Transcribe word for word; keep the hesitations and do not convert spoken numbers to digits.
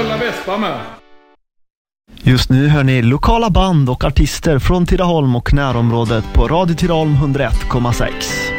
rulla Vespa med. Just nu hör ni lokala band och artister från Tidaholm och närområdet på Radio Tidaholm hundra ett komma sex.